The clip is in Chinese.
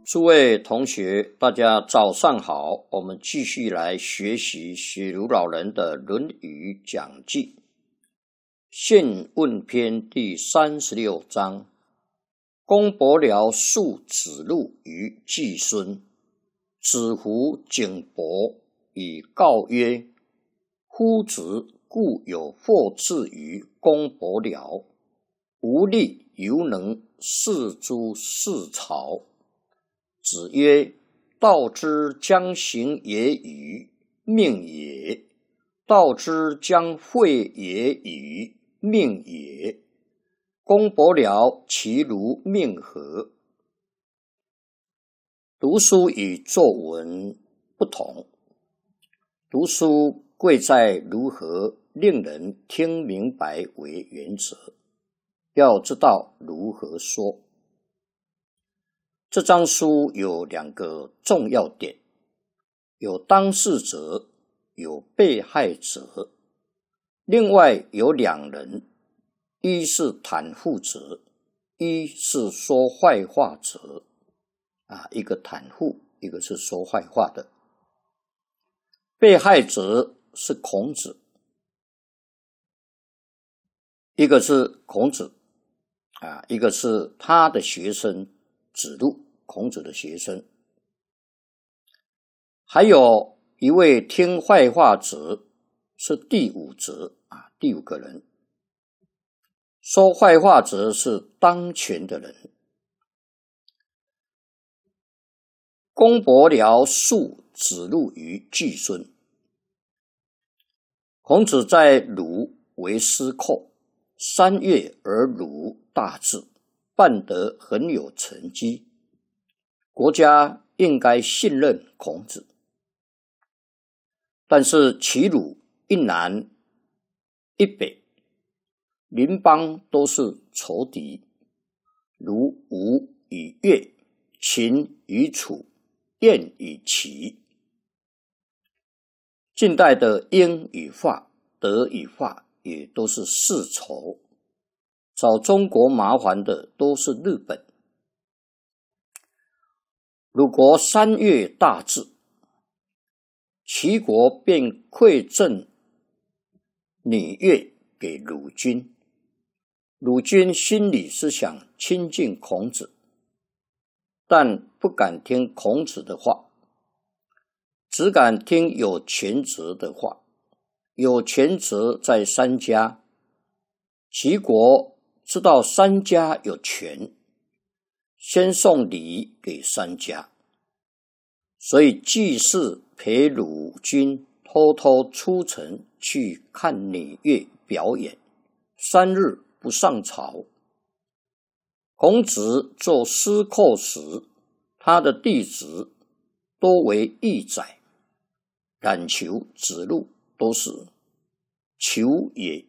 诸位同学，大家早上好，我们继续来学习雪茹老人的《论语讲记》宪问篇第36章。公伯僚述子路于季孙，子胡景伯以告曰：夫子固有惑志于公伯僚，无力犹能事诸事曹。子曰：道之将行也与？命也。道之将废也与？命也。公伯僚其如命何？读书与作文不同，读书贵在如何令人听明白为原则，要知道如何说。这章书有两个重要点，有当事者，有被害者，另外有两人，一是袒护者，一是说坏话者。一个袒护，一个是说坏话的。被害者是孔子，一个是孔子，一个是他的学生子路，孔子的学生。还有一位听坏话者是第五者，第五个人。说坏话者是当权的人。公伯僚述子路于季孙。孔子在鲁为司寇，3月而鲁大治，办得很有成绩，国家应该信任孔子。但是齐鲁一南一北，邻邦都是仇敌，如吴与越，秦与楚，燕与齐。近代的英与法，德与法也都是世仇，找中国麻烦的都是日本。鲁国3月大治，齐国便馈赠辇乐给鲁军。鲁军心里是想亲近孔子，但不敢听孔子的话，只敢听有权者的话。有权者在3家，齐国知道3家有权，先送礼给3家，所以季氏陪鲁军偷偷出城去看辇乐表演，3日不上朝。孔子做司寇时，他的弟子多为义宰，冉求、子路都是求也